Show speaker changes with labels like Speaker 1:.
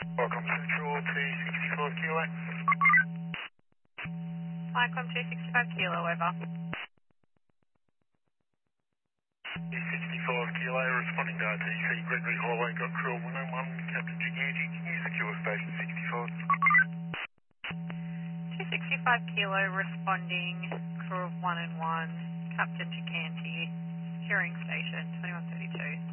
Speaker 1: Welcome Central to 65 Kilo.
Speaker 2: Welcome to 65 Kilo, over.
Speaker 1: 65 Kilo, responding to RTC Gregory Highway, got crew 101, Captain Gigantic, can you secure station
Speaker 2: 265 Kilo, responding, crew of 1 and 1, Captain Giganti, hearing station 2132.